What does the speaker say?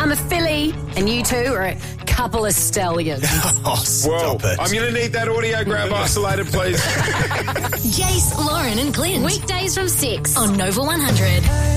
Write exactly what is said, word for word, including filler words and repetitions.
I'm a filly, and you two are a couple of stallions. Oh, stop Whoa, it. I'm going to need that audio grab isolated, please. Jace, Lauren and Clint. Weekdays from six on Nova one hundred.